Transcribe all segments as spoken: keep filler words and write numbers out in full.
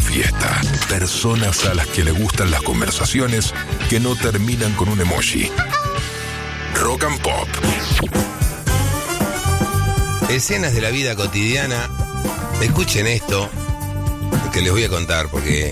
fiesta. Personas a las que le gustan las conversaciones que no terminan con un emoji. Rock and Pop. Escenas de la vida cotidiana. Escuchen esto que les voy a contar porque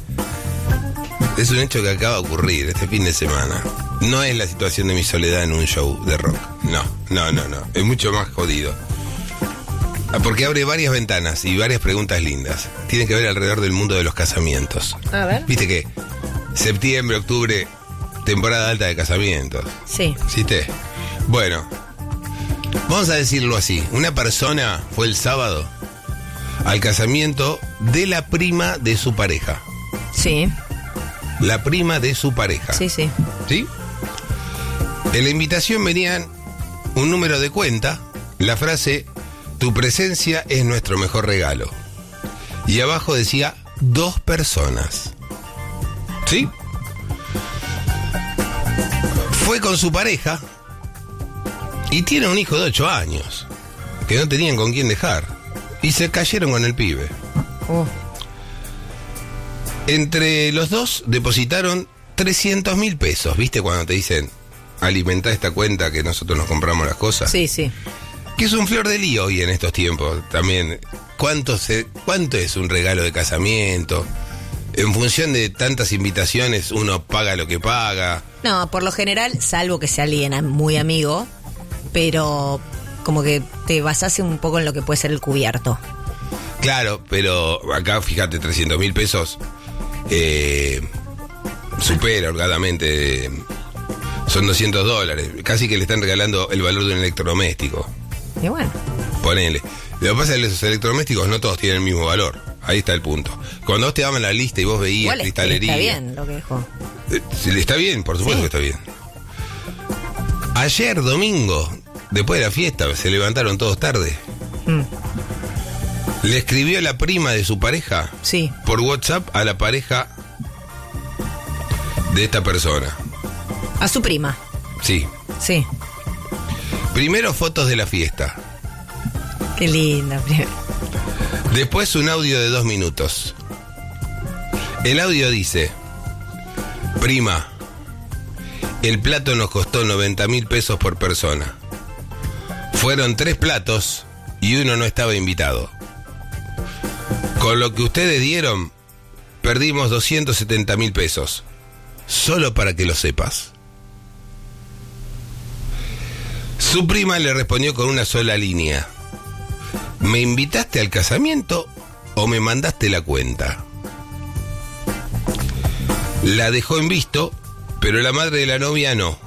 es un hecho que acaba de ocurrir este fin de semana. No es la situación de mi soledad en un show de rock. No, no, no, no. Es mucho más jodido. Porque abre varias ventanas y varias preguntas lindas. Tiene que ver alrededor del mundo de los casamientos. A ver. Viste que septiembre, octubre, temporada alta de casamientos. Sí. ¿Viste? Bueno, vamos a decirlo así. Una persona fue el sábado al casamiento de la prima de su pareja. Sí. La prima de su pareja. Sí, sí. ¿Sí? En la invitación venían un número de cuenta, la frase: tu presencia es nuestro mejor regalo. Y abajo decía dos personas. ¿Sí? Fue con su pareja y tiene un hijo de ocho años que no tenían con quién dejar y se cayeron con el pibe. Oh. Entre los dos depositaron trescientos mil pesos. ¿Viste cuando te dicen alimentá esta cuenta que nosotros nos compramos las cosas? Sí, sí. Que es un flor de lío hoy en estos tiempos también. ¿Cuánto, se, ¿Cuánto es un regalo de casamiento? En función de tantas invitaciones, uno paga lo que paga. No, por lo general, salvo que sea alguien muy amigo, pero como que te basás un poco en lo que puede ser el cubierto. Claro, pero acá, fíjate, trescientos mil pesos eh, supera holgadamente. Son doscientos dólares. Casi que le están regalando el valor de un electrodoméstico. Y bueno. Ponele. Lo que pasa es que los electrodomésticos no todos tienen el mismo valor. Ahí está el punto. Cuando vos te daban la lista y vos veías Igual cristalería. Está bien lo que dejó. Eh, está bien, por supuesto Sí. que está bien. Ayer, domingo, después de la fiesta, se levantaron todos tarde. Mm. Le escribió la prima de su pareja Sí. por WhatsApp a la pareja de esta persona. A su prima. Sí. Sí. Primero fotos de la fiesta. Qué linda. Después un audio de dos minutos. El audio dice: prima, el plato nos costó noventa mil pesos por persona. Fueron tres platos y uno no estaba invitado. Con lo que ustedes dieron, perdimos doscientos setenta mil pesos. Solo para que lo sepas. Su prima le respondió con una sola línea: ¿me invitaste al casamiento o me mandaste la cuenta? La dejó en visto, pero la madre de la novia no.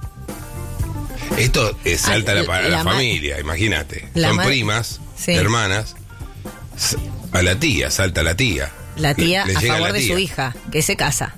Esto es salta Ah, la, la, la la ma- familia, imagínate. La Son ma- primas, Sí. hermanas. S- A la tía, salta la tía. La tía Le- le a llega favor la de tía. su hija, que se casa.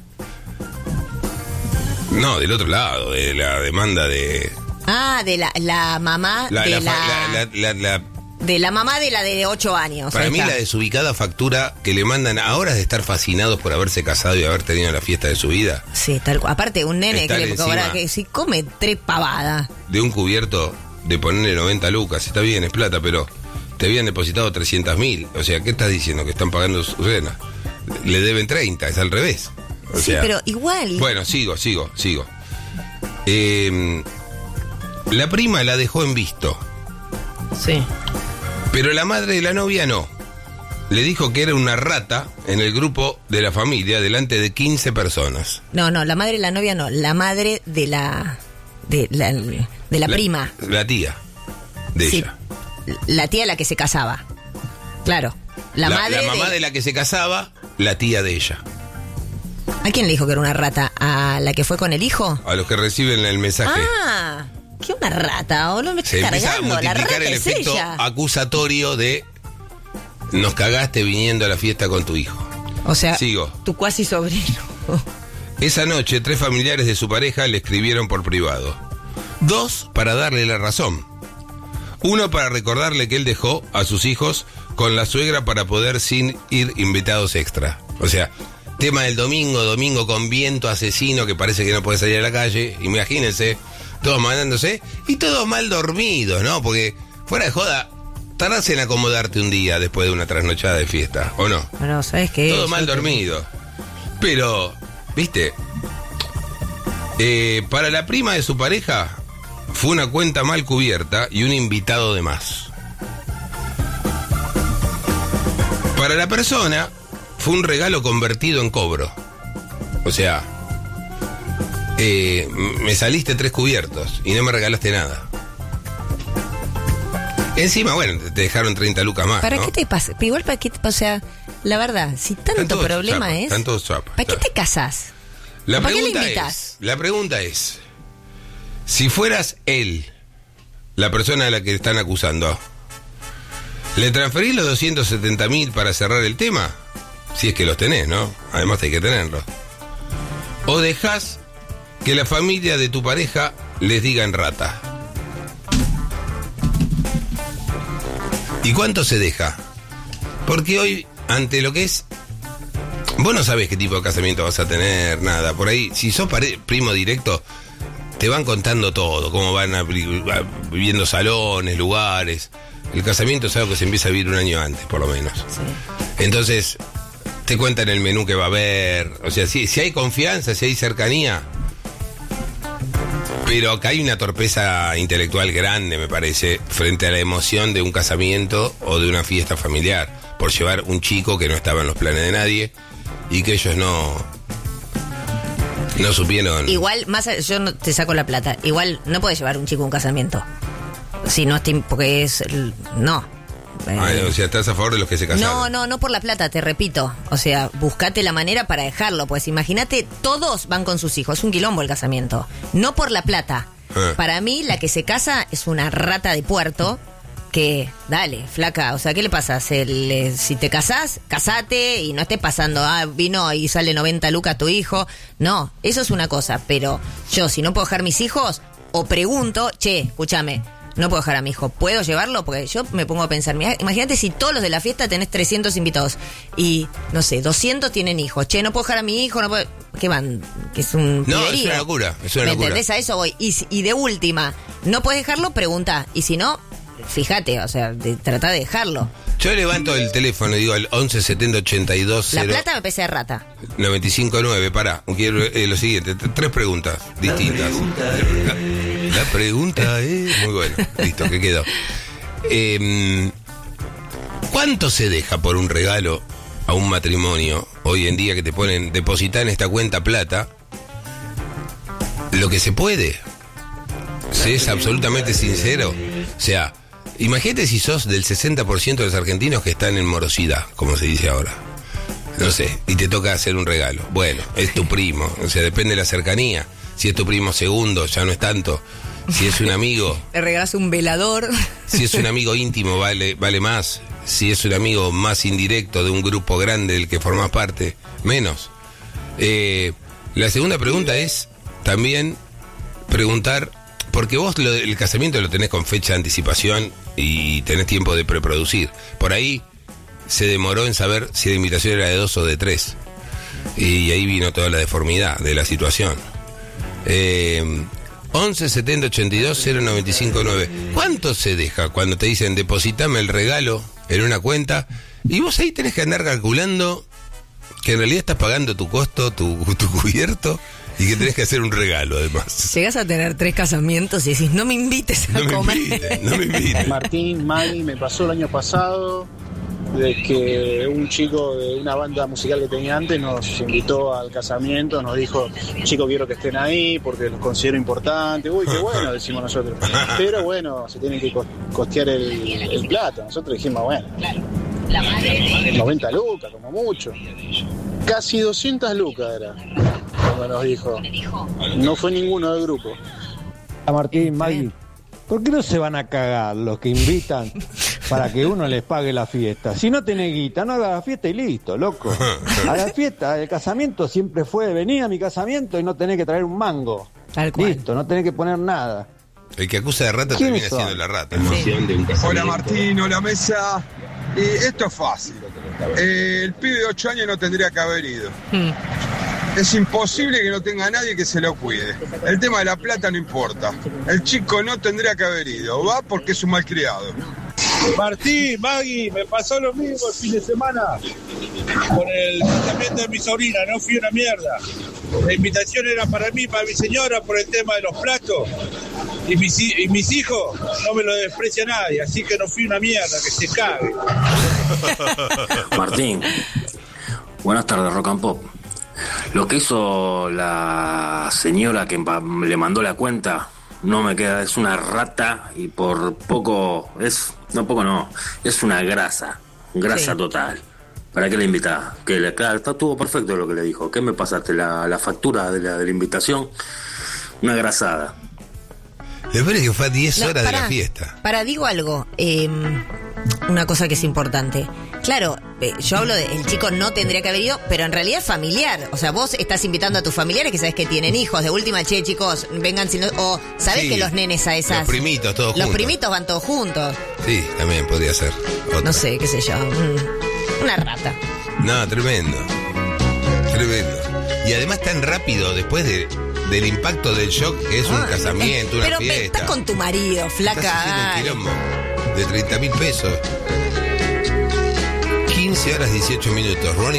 No, del otro lado, de la demanda de... Ah, de la, la mamá La, de la, la, fa- la- la- la- la- de la mamá de la de ocho años. para ahí mí está. la desubicada factura que le mandan a horas de estar fascinados por haberse casado y haber tenido la fiesta de su vida, Sí, tal cual. Aparte, un nene Estar que le cobra, encima. que si come tres pavadas. de un cubierto de ponerle noventa lucas, está bien, es plata, pero te habían depositado trescientos mil. O sea, ¿qué estás diciendo? Que están pagando su cena. Le deben treinta, es al revés. O Sí, sea, pero igual. Bueno, sigo, sigo, sigo. Eh, la prima la dejó en visto, Sí. pero la madre de la novia no. Le dijo que era una rata en el grupo de la familia delante de quince personas. No, no, la madre de la novia no. La madre de la. de la, de la, prima. La tía de Sí. ella. La tía la que se casaba. Claro. La, La, madre. la mamá de... de... la que se casaba, la tía de ella. ¿A quién le dijo que era una rata? ¿A la que fue con el hijo? A los que reciben el mensaje. Ah, ¿qué una rata? ¿O no me Se estoy empieza a cargando? La multiplicar rata el es efecto ella. acusatorio de nos cagaste viniendo a la fiesta con tu hijo. O sea, Sigo. tu cuasi sobrino. Esa noche, tres familiares de su pareja le escribieron por privado. Dos para darle la razón. Uno para recordarle que él dejó a sus hijos con la suegra para poder sin ir invitados extra. O sea, tema del domingo, domingo con viento asesino que parece que no puede salir a la calle. Imagínense, todos mandándose y todos mal dormidos, ¿no? Porque fuera de joda, tardás en acomodarte un día después de una trasnochada de fiesta, ¿o no? No, ¿sabes qué? Todo mal dormido. Pero, ¿viste? Eh, para la prima de su pareja fue una cuenta mal cubierta y un invitado de más. Para la persona fue un regalo convertido en cobro. O sea, eh, me saliste tres cubiertos y no me regalaste nada. Encima, bueno, te dejaron treinta lucas más, ¿Para ¿no? qué te pasa? Igual para qué, o sea, la verdad, si tanto problema chapas, es, están todos chapas, ¿para qué claro. te casás? La ¿Para qué le pregunta invitas? es, la pregunta es, si fueras él, la persona a la que están acusando, ¿le transferís los doscientos setenta mil para cerrar el tema? Si es que los tenés, ¿no? Además hay que tenerlos. ¿O dejás que la familia de tu pareja les digan rata? ¿Y cuánto se deja? Porque hoy, ante lo que es... Vos no sabés qué tipo de casamiento vas a tener, nada. Por ahí, si sos pare- primo directo, te van contando todo. Cómo van a, a, viviendo salones, lugares. El casamiento es algo que se empieza a vivir un año antes, por lo menos. Sí. Entonces, te cuentan el menú que va a haber. O sea, si, si hay confianza, si hay cercanía... Pero acá hay una torpeza intelectual grande, me parece, frente a la emoción de un casamiento o de una fiesta familiar, por llevar un chico que no estaba en los planes de nadie y que ellos no no supieron. Igual, más a- yo no te saco la plata. Igual no puedes llevar un chico a un casamiento. Si no, es porque es... el- No. Eh, Ah, o sea, ¿estás a favor de los que se casaron? No, no, no por la plata, te repito. O sea, buscate la manera para dejarlo. Pues imagínate, todos van con sus hijos. Es un quilombo el casamiento. No por la plata. Ah. Para mí, la que se casa es una rata de puerto. Que, dale, flaca. O sea, ¿qué le pasa? Se le- si te casás, casate y no estés pasando, ah, vino y sale noventa lucas tu hijo. No, eso es una cosa. Pero yo, si no puedo dejar mis hijos, o pregunto, che, escúchame. No puedo dejar a mi hijo. ¿Puedo llevarlo? Porque yo me pongo a pensar, mirá, imagínate si todos los de la fiesta tenés trescientos invitados y, no sé, doscientos tienen hijos. Che, no puedo dejar a mi hijo, no puedo... ¿Qué van? Que es un No, piberío. es una locura, es una ¿Me locura. entendés? A eso voy. Y, si- y de última, no puedes dejarlo, pregunta. Y si no, fíjate, o sea, de, trata de dejarlo. Yo levanto el teléfono y digo al once setenta ochenta y dos La cero plata me parece de rata. noventa y cinco nueve. Pará, quiero eh, lo siguiente, t- tres preguntas distintas. La, la pregunta es... Muy bueno, listo, que quedó. Eh, ¿Cuánto se deja por un regalo a un matrimonio hoy en día que te ponen depositar en esta cuenta plata? Lo que se puede. Si es absolutamente sincero. O sea, imagínate si sos del sesenta por ciento de los argentinos que están en morosidad, como se dice ahora. No sé, y te toca hacer un regalo. Bueno, es tu primo, o sea, depende de la cercanía. Si es tu primo segundo, ya no es tanto. Si es un amigo, Le regalas un velador. si es un amigo íntimo, vale, vale más. Si es un amigo más indirecto de un grupo grande del que formás parte, menos. Eh, la segunda pregunta es también preguntar, porque vos lo- el casamiento lo tenés con fecha de anticipación y tenés tiempo de preproducir. Por ahí se demoró en saber si la invitación era de dos o de tres. Y ahí vino toda la deformidad de la situación. Eh, once setenta ochenta y dos cero noventa y cinco nueve. ¿Cuánto se deja cuando te dicen depositame el regalo en una cuenta? Y vos ahí tenés que andar calculando que en realidad estás pagando tu costo, tu, tu cubierto, y que tenés que hacer un regalo además. Llegás a tener tres casamientos y decís, no me invites a No me comer. inviten, no me inviten. Martín, Maggie, me pasó el año pasado de que un chico de una banda musical que tenía antes nos invitó al casamiento, nos dijo, chicos, quiero que estén ahí porque los considero importantes. Uy, qué bueno, decimos nosotros. Pero bueno, se tiene que cos- costear el, el plato. Nosotros dijimos, bueno, noventa lucas, como mucho. Casi doscientas lucas era, cuando nos dijo. No fue ninguno del grupo. A Martín, Maggie, ¿por qué no se van a cagar los que invitan para que uno les pague la fiesta? Si no tenés guita, no hagas la fiesta y listo, loco. A la fiesta, el casamiento siempre fue venir a mi casamiento y no tenés que traer un mango. Tal cual. Listo, no tenés que poner nada. El que acusa de rata ¿Quiénes termina son? siendo la rata. Hola Martín, hola Mesa. Y esto es fácil. Eh, el pibe de ocho años no tendría que haber ido. Hmm. Es imposible que no tenga nadie que se lo cuide. El tema de la plata no importa. El chico no tendría que haber ido. Va porque es un malcriado. Martín, Maggie, me pasó lo mismo el fin de semana con el casamiento de mi sobrina, no fui una mierda. La invitación era para mí, para mi señora, por el tema de los platos. Y mis, y mis hijos no me lo desprecia nadie, así que no fui una mierda, que se cague. Martín, buenas tardes, Rock and Pop. Lo que hizo la señora que le mandó la cuenta no me queda, es una rata y por poco, es, no poco no, es una grasa, grasa sí. total. ¿Para qué la invitás? Que le, claro, estuvo perfecto lo que le dijo. ¿Qué me pasaste? La, la factura de la, de la invitación, una grasada. Me parece que fue a diez no, horas para, de la fiesta. Para, digo algo, eh, una cosa que es importante. Claro, eh, yo hablo de el chico no tendría que haber ido, pero en realidad es familiar. O sea, vos estás invitando a tus familiares que sabes que tienen hijos. De última, che, chicos, vengan si no... O sabés sí, que los nenes a esas... Los primitos, todos los juntos. Los primitos van todos juntos. Sí, también podría ser. Otra. No sé, qué sé yo. Una rata. No, tremendo. Tremendo. Y además tan rápido, después de... del impacto del shock, que es un Ay, casamiento, una pero fiesta. Pero estás con tu marido, flaca. Estás haciendo un quilombo de treinta mil pesos. quince horas dieciocho minutos. Ronnie